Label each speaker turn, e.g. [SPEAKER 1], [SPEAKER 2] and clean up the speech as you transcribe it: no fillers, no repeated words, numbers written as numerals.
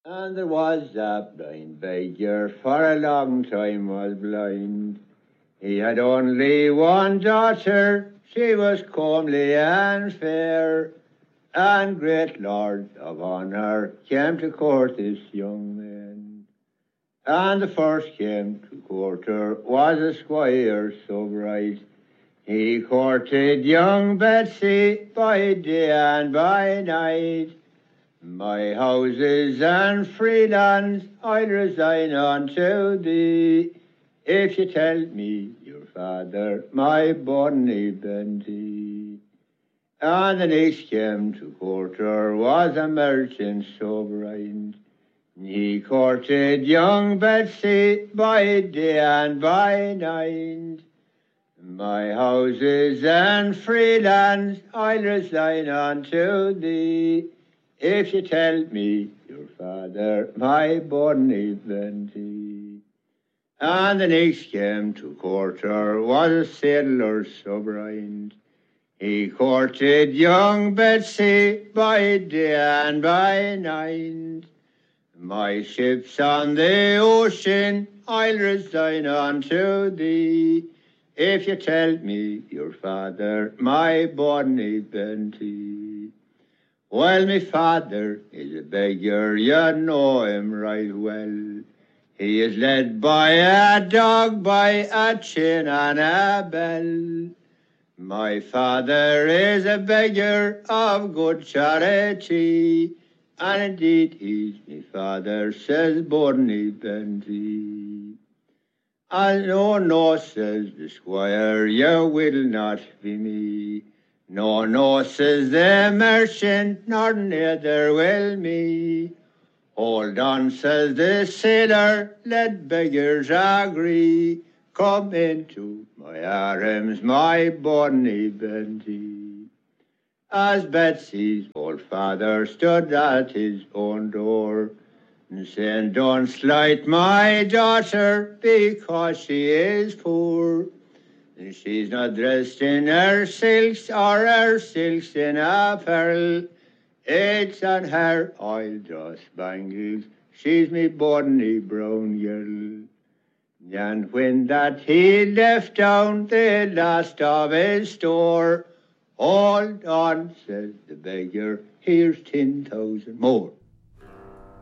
[SPEAKER 1] And there was a blind beggar for a long time was blind. He had only one daughter, she was comely and fair, and great lords of honour came to court this young man. And the first came to court her was a squire so bright. He courted young Betsy by day and by night. My houses and free lands I'll resign unto thee, if you tell me your father, my bonny Benty. And the next came to court her was a merchant so bright. He courted young Betsy by day and by night. My houses and free lands I'll resign unto thee, if you tell me your father, my bonny Benty. And the next came to court her was a sailor so bright. He courted young Betsy by day and by night. My ships on the ocean I'll resign unto thee, if you tell me your father, my bonny Benty. Well, my father is a beggar, you know him right well. He is led by a dog, by a chain and a bell. My father is a beggar of good charity, and indeed he's my father, says bonny Benty. And no, no, says the squire, you will not be me. No, no, says the merchant, nor neither will me. Hold on, says the sailor, let beggars agree. Come into my arms, my bonny Benty. As Betsy's old father stood at his own door, saying, don't slight my daughter because she is poor. She's not dressed in her silks or her silks in apparel. It's on her oil draw spangles. She's me bonny brown girl. And when that he left down the last of his store, hold on, says the beggar, here's 10,000 more.